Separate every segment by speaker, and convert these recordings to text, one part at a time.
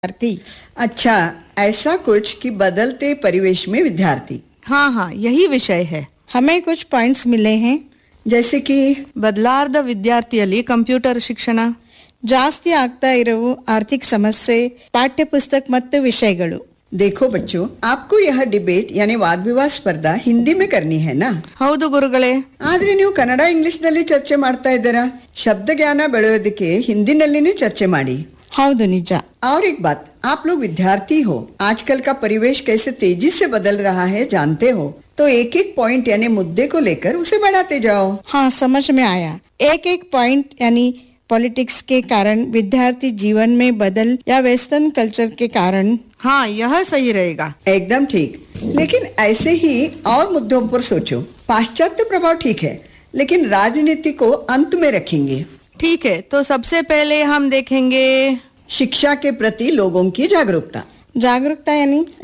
Speaker 1: विद्यार्थी।
Speaker 2: अच्छा, ऐसा कुछ कि बदलते परिवेश में विद्यार्थी।
Speaker 3: हाँ, यही विषय है।
Speaker 1: हमें कुछ पॉइंट्स मिले हैं,
Speaker 2: जैसे कि
Speaker 3: ಬದಲಾರ್ದ ವಿದ್ಯಾರ್ಥಿಯಲ್ಲಿ ಕಂಪ್ಯೂಟರ್ ಶಿಕ್ಷಣ,
Speaker 1: ಜಾಸ್ತಿ ಆಗ್ತಾ ಇರುವ ಆರ್ಥಿಕ ಸಮಸ್ಯೆ, ಪಾಠ್ಯ ಪುಸ್ತಕ ಮತ್ತು ವಿಷಯಗಳು।
Speaker 2: देखो बच्चों, आपको यह डिबेट यानी वाद विवाद स्पर्धा हिंदी में करनी है ना?
Speaker 3: ಹೌದು ಗುರುಗಳೇ।
Speaker 2: ಆದ್ರೆ ನೀವು ಕನ್ನಡ ಇಂಗ್ಲಿಷ್ ನಲ್ಲಿ ಚರ್ಚೆ ಮಾಡ್ತಾ ಇದ್ದೀರಾ। ಶಬ್ದ ಜ್ಞಾನ ಬೆಳೆಯೋದಕ್ಕೆ ಹಿಂದಿನಲ್ಲಿನೇ ಚರ್ಚೆ ಮಾಡಿ।
Speaker 1: ಹೌದು, ನಿಜ।
Speaker 2: और एक बात, आप लोग विद्यार्थी हो, आजकल का परिवेश कैसे तेजी से बदल रहा है जानते हो, तो एक एक पॉइंट यानी मुद्दे को लेकर उसे बढ़ाते जाओ।
Speaker 1: हाँ, समझ में आया। एक एक पॉइंट यानी पॉलिटिक्स के कारण, विद्यार्थी जीवन में बदल या वेस्टर्न कल्चर के कारण।
Speaker 3: हाँ, यह सही रहेगा।
Speaker 2: एकदम ठीक। लेकिन ऐसे ही और मुद्दों पर सोचो। पाश्चात्य प्रभाव ठीक है, लेकिन राजनीति को अंत में रखेंगे।
Speaker 3: ठीक है, तो सबसे पहले हम देखेंगे
Speaker 2: शिक्षा के प्रति लोगों की जागरूकता।
Speaker 1: जागरूकता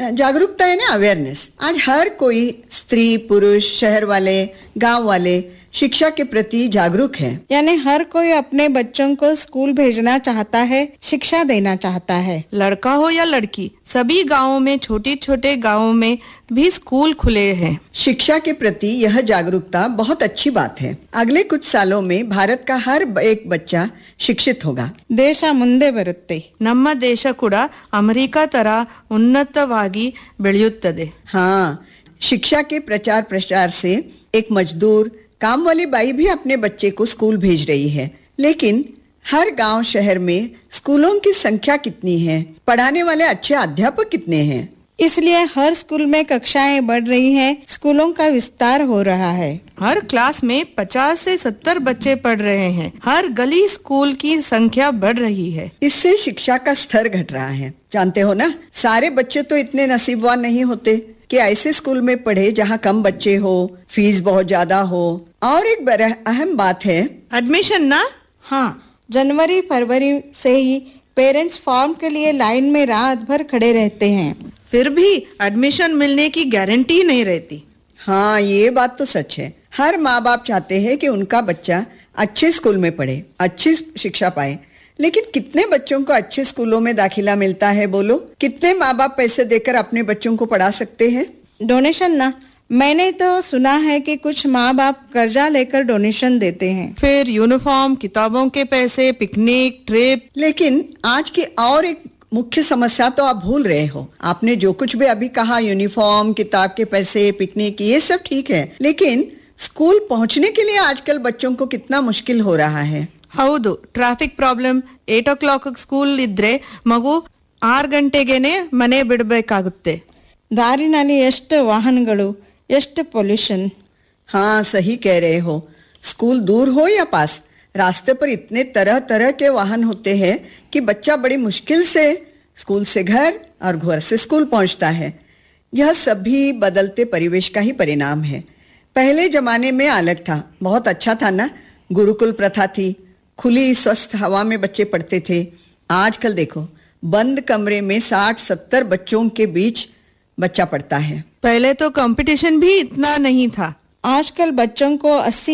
Speaker 1: यानी
Speaker 2: अवेयरनेस। आज हर कोई, स्त्री पुरुष, शहर वाले, गांव वाले, शिक्षा के प्रति जागरूक है।
Speaker 1: यानी हर कोई अपने बच्चों को स्कूल भेजना चाहता है, शिक्षा देना चाहता है।
Speaker 3: लड़का हो या लड़की, सभी गांवों में, छोटे छोटे गांवों में भी स्कूल खुले हैं।
Speaker 2: शिक्षा के प्रति यह जागरूकता बहुत अच्छी बात है। अगले कुछ सालों में भारत का हर एक बच्चा शिक्षित होगा।
Speaker 1: ದೇಶ ಮುಂದೆ ಬರುತ್ತೆ।
Speaker 3: ನಮ್ಮ ದೇಶ ಕೂಡ ಅಮೆರಿಕ ತರ ಉನ್ನತವಾಗಿ ಬೆಳೆಯುತ್ತದೆ।
Speaker 2: हाँ, शिक्षा के प्रचार प्रसार से एक मजदूर, काम वाली बाई भी अपने बच्चे को स्कूल भेज रही है। लेकिन हर गांव शहर में स्कूलों की संख्या कितनी है, पढ़ाने वाले अच्छे अध्यापक कितने हैं?
Speaker 1: इसलिए हर स्कूल में कक्षाएं बढ़ रही हैं, स्कूलों का विस्तार हो रहा है।
Speaker 3: हर क्लास में 50 से 70 बच्चे पढ़ रहे हैं। हर गली स्कूल की संख्या बढ़ रही है।
Speaker 2: इससे शिक्षा का स्तर घट रहा है। जानते हो ना, सारे बच्चे तो इतने नसीबवान नहीं होते कि ऐसे स्कूल में पढ़े जहाँ कम बच्चे हो, फीस बहुत ज्यादा हो। और एक बड़ा अहम बात है
Speaker 3: एडमिशन ना।
Speaker 1: हाँ, जनवरी फरवरी से ही पेरेंट्स फॉर्म के लिए लाइन में रात भर खड़े रहते हैं,
Speaker 3: फिर भी एडमिशन मिलने की गारंटी नहीं रहती।
Speaker 2: हाँ, ये बात तो सच है। हर माँ बाप चाहते हैं कि उनका बच्चा अच्छे स्कूल में पढ़े, अच्छी शिक्षा पाए। लेकिन कितने बच्चों को अच्छे स्कूलों में दाखिला मिलता है बोलो? कितने माँ बाप पैसे देकर अपने बच्चों को पढ़ा सकते हैं?
Speaker 1: डोनेशन ना। मैंने तो सुना है कि कुछ माँ बाप कर्जा लेकर डोनेशन देते हैं।
Speaker 3: फिर यूनिफॉर्म, किताबों के पैसे, पिकनिक, ट्रिप।
Speaker 2: लेकिन आज की और एक मुख्य समस्या तो आप भूल रहे हो। आपने जो कुछ भी अभी कहा, यूनिफॉर्म, किताब के पैसे, पिकनिक, ये सब ठीक है, लेकिन स्कूल पहुंचने के लिए आजकल बच्चों को कितना मुश्किल हो रहा है।
Speaker 3: ಹೌದು, ಟ್ರಾಫಿಕ್ ಪ್ರಾಬ್ಲಮ್। 8 o'clock ಸ್ಕೂಲ್ ಇದ್ರೆ ಮಗು 6 ಗಂಟೆಗೆನೆ ಮನೆ ಬಿಡಬೇಕಾಗುತ್ತೆ।
Speaker 1: ದಾರಿನಲ್ಲಿ ಎಷ್ಟು ವಾಹನಗಳು, ಎಷ್ಟು ಪೊಲ್ಯೂಷನ್।
Speaker 2: हाँ, सही कह रहे हो। स्कूल दूर हो या पास, रास्ते पर इतने तरह तरह के वाहन होते हैं कि बच्चा बड़ी मुश्किल से स्कूल से घर और घर से स्कूल पहुंचता है। यह सभी बदलते परिवेश का ही परिणाम है। पहले जमाने में अलग था, बहुत अच्छा था ना। गुरुकुल प्रथा थी, खुली स्वस्थ हवा में बच्चे पढ़ते थे। आजकल देखो, बंद कमरे में 60-70 बच्चों के बीच बच्चा पढ़ता है।
Speaker 3: पहले तो कंपटीशन भी इतना नहीं था।
Speaker 1: आजकल बच्चों को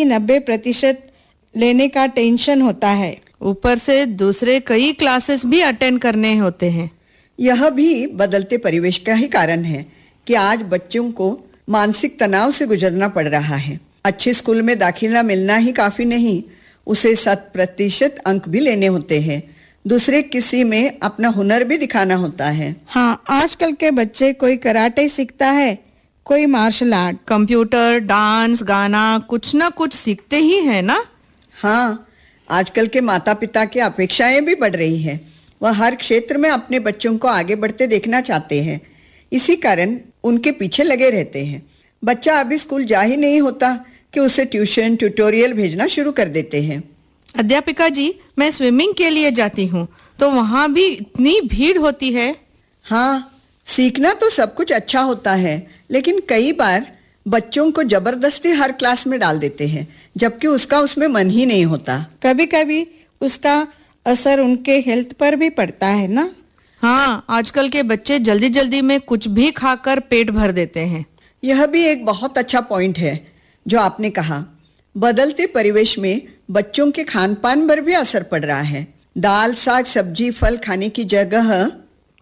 Speaker 1: 80-90% लेने का टेंशन होता है।
Speaker 3: ऊपर से दूसरे कई क्लासेस भी अटेंड करने होते हैं।
Speaker 2: यह भी बदलते परिवेश का ही कारण है कि आज बच्चों को मानसिक तनाव से गुजरना पड़ रहा है। अच्छे स्कूल में दाखिला मिलना ही काफी नहीं, उसे 100% अंक भी लेने होते हैं। दूसरे किसी में अपना हुनर भी दिखाना होता है।
Speaker 1: हाँ, आजकल के बच्चे कोई कराटे सीखता है, कोई मार्शल आर्ट,
Speaker 3: कंप्यूटर, डांस, गाना, कुछ ना कुछ सीखते ही है ना।
Speaker 2: हाँ, आजकल के माता पिता की अपेक्षाएं भी बढ़ रही है। वह हर क्षेत्र में अपने बच्चों को आगे बढ़ते देखना चाहते हैं। इसी कारण उनके पीछे लगे रहते हैं। बच्चा अभी स्कूल जा ही नहीं होता कि उसे ट्यूशन, ट्यूटोरियल भेजना शुरू कर देते हैं।
Speaker 3: अध्यापिका जी, मैं स्विमिंग के लिए जाती हूँ, तो वहाँ भी इतनी भीड़ होती है।
Speaker 2: हाँ, सीखना तो सब कुछ अच्छा होता है, लेकिन कई बार बच्चों को जबरदस्ती हर क्लास में डाल देते हैं, जबकि उसका उसमें मन ही नहीं होता।
Speaker 1: कभी कभी उसका असर उनके हेल्थ पर भी पड़ता है ना।
Speaker 3: हाँ, आजकल के बच्चे जल्दी जल्दी में कुछ भी खाकर पेट भर देते हैं।
Speaker 2: यह भी एक बहुत अच्छा पॉइंट है जो आपने कहा। बदलते परिवेश में बच्चों के खान पान पर भी असर पड़ रहा है। दाल, साग, सब्जी, फल खाने की जगह